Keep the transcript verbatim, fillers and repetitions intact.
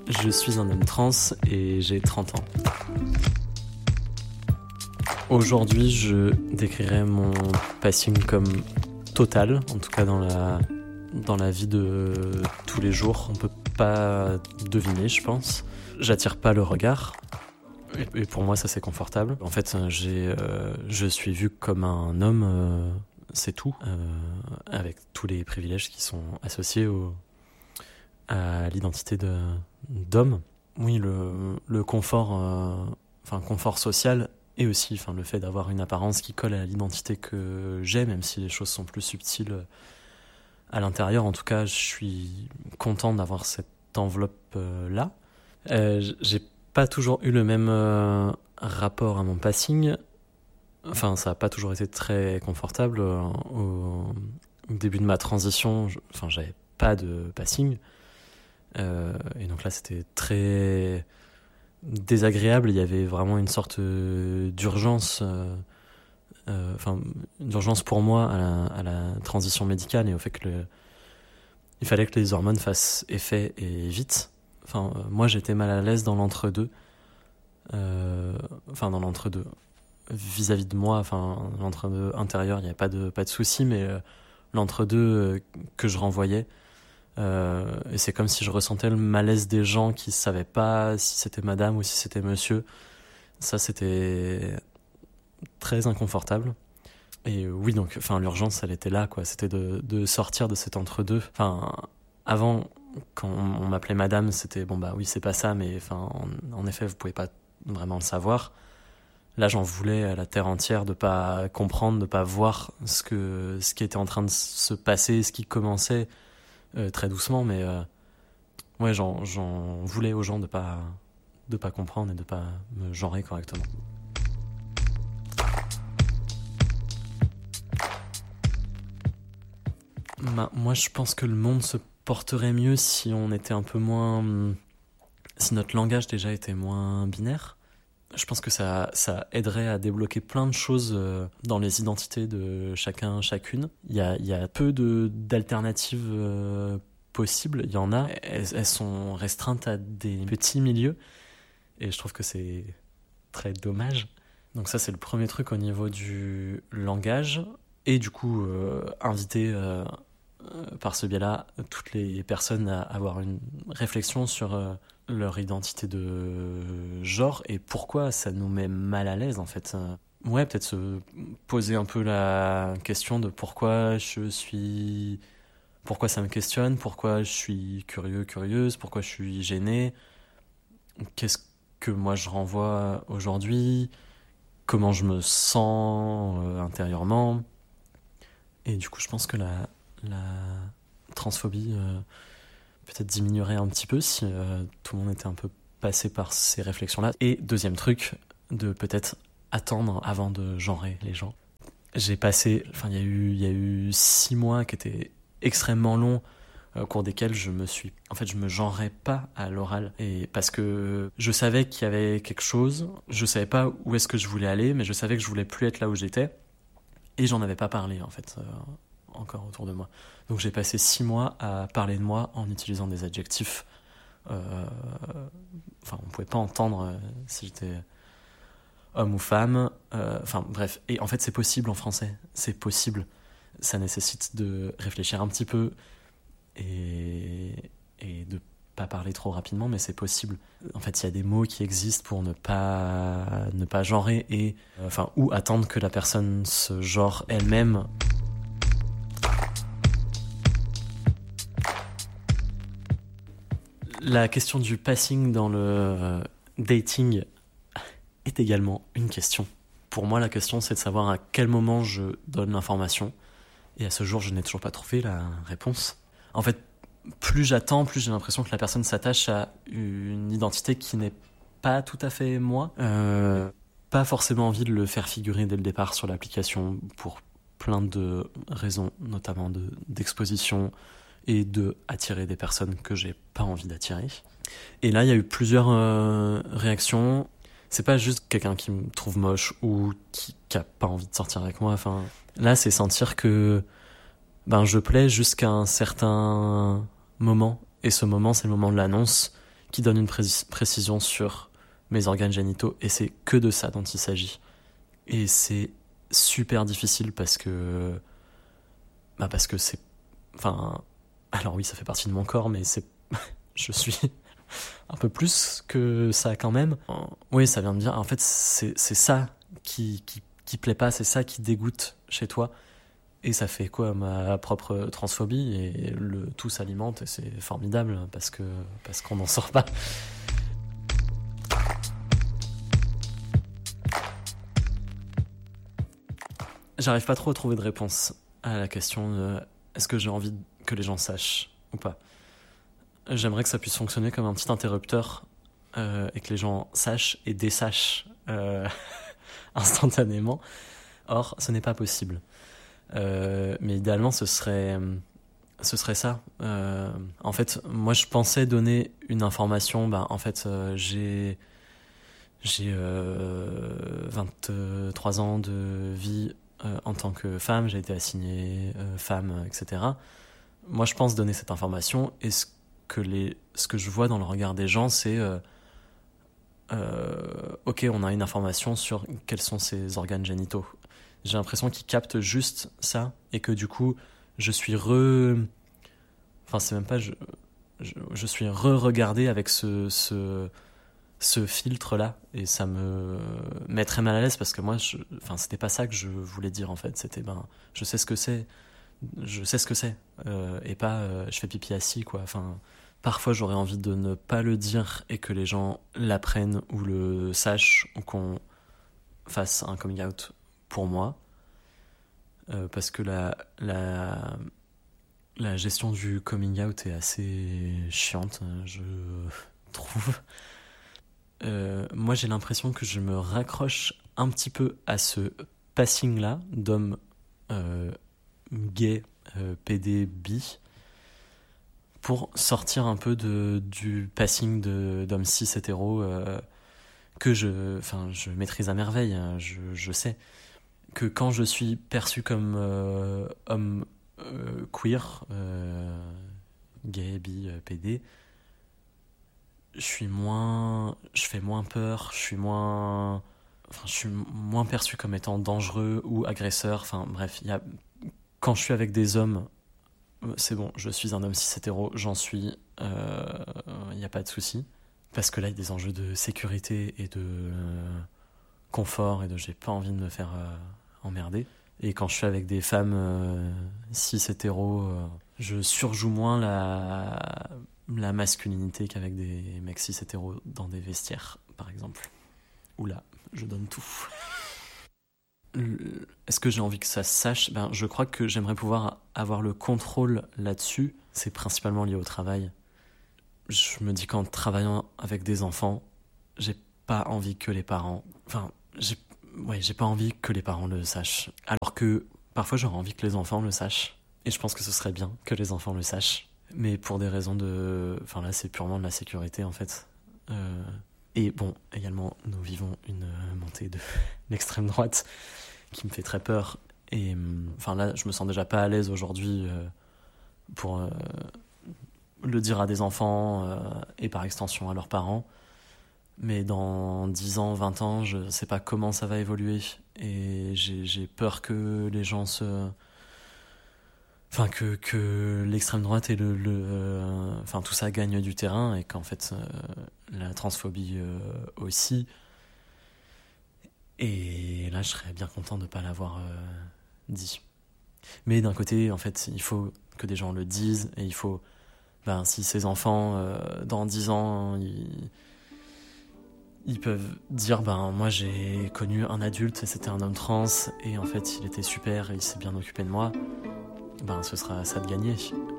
Je suis un homme trans et j'ai trente ans. Aujourd'hui, je décrirais mon passing comme total, en tout cas dans la, dans la vie de tous les jours. On peut pas deviner, je pense. J'attire pas le regard. Et pour moi, ça c'est confortable. En fait, j'ai, euh, je suis vu comme un homme, euh, c'est tout, euh, avec tous les privilèges qui sont associés au, à l'identité de, d'homme. Oui, le, le confort, euh, enfin confort social, et aussi, enfin le fait d'avoir une apparence qui colle à l'identité que j'ai, même si les choses sont plus subtiles à l'intérieur. En tout cas, je suis content d'avoir cette enveloppe euh, là. Euh, j'ai pas toujours eu le même euh, rapport à mon passing. Enfin, ça a pas toujours été très confortable. Euh, au, au début de ma transition, je, enfin, j'avais pas de passing. Euh, et donc là, c'était très désagréable. Il y avait vraiment une sorte d'urgence, euh, euh, enfin, d'urgence pour moi à la, à la transition médicale et au fait que le, il fallait que les hormones fassent effet et vite. Enfin, euh, moi, j'étais mal à l'aise dans l'entre-deux. Euh, enfin, dans l'entre-deux. Vis-à-vis de moi, enfin, l'entre-deux intérieur, il n'y avait pas de, pas de souci, mais euh, l'entre-deux euh, que je renvoyais, euh, et c'est comme si je ressentais le malaise des gens qui ne savaient pas si c'était madame ou si c'était monsieur. Ça, c'était très inconfortable. Et oui, donc, enfin, l'urgence, elle était là, quoi. C'était de, de sortir de cet entre-deux. Enfin, avant, quand on, on m'appelait madame, c'était bon, bah oui, c'est pas ça, mais enfin, en, en effet, vous pouvez pas vraiment le savoir. Là, j'en voulais à la terre entière de pas comprendre, de pas voir ce que, ce qui était en train de se passer, ce qui commençait euh, très doucement, mais euh, ouais, j'en, j'en voulais aux gens de pas, de pas comprendre et de pas me genrer correctement. Bah, moi, je pense que le monde se porterait mieux si on était un peu moins, si notre langage déjà était moins binaire. Je pense que ça, ça aiderait à débloquer plein de choses euh, dans les identités de chacun, chacune. Il y a, il y a peu de, d'alternatives euh, possibles. Il y en a. Elles, elles sont restreintes à des petits milieux. Et je trouve que c'est très dommage. Donc ça, c'est le premier truc au niveau du langage. Et du coup, euh, inviter euh, euh, par ce biais-là toutes les personnes à avoir une réflexion sur... Euh, leur identité de genre et pourquoi ça nous met mal à l'aise en fait. Ouais, peut-être se poser un peu la question de pourquoi je suis... Pourquoi ça me questionne, pourquoi je suis curieux, curieuse, pourquoi je suis gêné, qu'est-ce que moi je renvoie aujourd'hui, comment je me sens euh, intérieurement. Et du coup, je pense que la, la transphobie... Euh, peut-être diminuerait un petit peu si euh, tout le monde était un peu passé par ces réflexions-là. Et deuxième truc, de peut-être attendre avant de genrer les gens. J'ai passé, enfin il y a eu, il y a eu six mois qui étaient extrêmement longs, euh, au cours desquels je me suis, en fait je me genrais pas à l'oral, et parce que je savais qu'il y avait quelque chose, je savais pas où est-ce que je voulais aller, mais je savais que je voulais plus être là où j'étais, et j'en avais pas parlé en fait. Euh, encore autour de moi. Donc j'ai passé six mois à parler de moi en utilisant des adjectifs. Euh, enfin, on pouvait pas entendre euh, si j'étais homme ou femme. Euh, enfin, bref. Et en fait, c'est possible en français. C'est possible. Ça nécessite de réfléchir un petit peu et, et de pas parler trop rapidement, mais c'est possible. En fait, il y a des mots qui existent pour ne pas, ne pas genrer et, euh, enfin, ou attendre que la personne se genre elle-même. La question du passing dans le euh, dating est également une question. Pour moi, la question, c'est de savoir à quel moment je donne l'information. Et à ce jour, je n'ai toujours pas trouvé la réponse. En fait, plus j'attends, plus j'ai l'impression que la personne s'attache à une identité qui n'est pas tout à fait moi. Euh, pas forcément envie de le faire figurer dès le départ sur l'application pour plein de raisons, notamment de, d'exposition, et de attirer des personnes que j'ai pas envie d'attirer. Et là, il y a eu plusieurs euh, réactions. C'est pas juste quelqu'un qui me trouve moche ou qui, qui a pas envie de sortir avec moi. Enfin, là, c'est sentir que ben je plais jusqu'à un certain moment. Et ce moment, c'est le moment de l'annonce. qui donne une pré- précision sur mes organes génitaux, et c'est que de ça dont il s'agit. Et c'est super difficile parce que... Bah parce que c'est... Enfin... Alors oui, ça fait partie de mon corps, mais c'est... Je suis un peu plus que ça quand même. Oui, ça vient de dire... En fait, c'est, c'est ça qui, qui, qui plaît pas, c'est ça qui dégoûte chez toi. Et ça fait quoi, ma propre transphobie, et le tout s'alimente, et c'est formidable parce que parce qu'on n'en sort pas. J'arrive pas trop à trouver de réponse à la question de est-ce que j'ai envie que les gens sachent ou pas. J'aimerais que ça puisse fonctionner comme un petit interrupteur euh, et que les gens sachent et désachent euh, instantanément. Or, ce n'est pas possible. Euh, mais idéalement, ce serait, ce serait ça. Euh, en fait, moi, je pensais donner une information. Ben, en fait, euh, j'ai, j'ai euh, vingt-trois ans de vie euh, en tant que femme. J'ai été assignée euh, femme, et cetera. Moi, je pense donner cette information. Et ce que, les, ce que je vois dans le regard des gens, c'est... Euh, euh, ok, on a une information sur quels sont ses organes génitaux. J'ai l'impression qu'ils captent juste ça, et que du coup, je suis re... Enfin, c'est même pas... Je, je, je suis re-regardé avec ce, ce, ce filtre-là, et ça me met très mal à l'aise, parce que moi, je, enfin, c'était pas ça que je voulais dire, en fait. C'était, ben, je sais ce que c'est, je sais ce que c'est, euh, et pas, euh, je fais pipi assis, quoi. Enfin, parfois, j'aurais envie de ne pas le dire, et que les gens l'apprennent, ou le sachent, ou qu'on fasse un coming out pour moi, euh, parce que la, la, la gestion du coming out est assez chiante, je trouve. Euh, moi, j'ai l'impression que je me raccroche un petit peu à ce passing-là d'homme euh, gay, euh, P D, bi, pour sortir un peu de, du passing de, d'homme cis hétéro euh, que je, enfin, je maîtrise à merveille, je, je sais. Que quand je suis perçu comme euh, homme euh, queer, euh, gay, bi, euh, P D, je suis moins, je fais moins peur, je suis moins, enfin, je suis moins perçu comme étant dangereux ou agresseur. Enfin, bref, il y a, quand je suis avec des hommes, c'est bon, je suis un homme cis hétéro, j'en suis, il euh, n'y a pas de souci, parce que là, il y a des enjeux de sécurité et de euh, confort, et de j'ai pas envie de me faire euh, emmerder. Et quand je suis avec des femmes euh, cis hétéro, euh, je surjoue moins la, la masculinité qu'avec des mecs cis hétéro dans des vestiaires, par exemple. Où là, je donne tout. Est-ce que j'ai envie que ça se sache ? Ben, je crois que j'aimerais pouvoir avoir le contrôle là-dessus. C'est principalement lié au travail. Je me dis qu'en travaillant avec des enfants, j'ai pas envie que les parents... Enfin, j'ai Ouais, j'ai pas envie que les parents le sachent. Alors que parfois j'aurais envie que les enfants le sachent. Et je pense que ce serait bien que les enfants le sachent. Mais pour des raisons de... Enfin là, c'est purement de la sécurité, en fait. Euh... Et bon, également, nous vivons une montée de l'extrême droite qui me fait très peur. Et enfin là, je me sens déjà pas à l'aise aujourd'hui euh, pour euh, le dire à des enfants euh, et par extension à leurs parents. Mais dans dix ans, vingt ans, je sais pas comment ça va évoluer. Et j'ai, j'ai peur que les gens se... Enfin, que, que l'extrême droite et le... le euh... Enfin, tout ça gagne du terrain, et qu'en fait, euh, la transphobie euh, aussi. Et là, je serais bien content de ne pas l'avoir euh, dit. Mais d'un côté, en fait, il faut que des gens le disent, et il faut... Ben, si ces enfants, euh, dans dix ans, ils... Ils peuvent dire, ben moi j'ai connu un adulte et c'était un homme trans, et en fait il était super et il s'est bien occupé de moi, ben ce sera ça de gagner.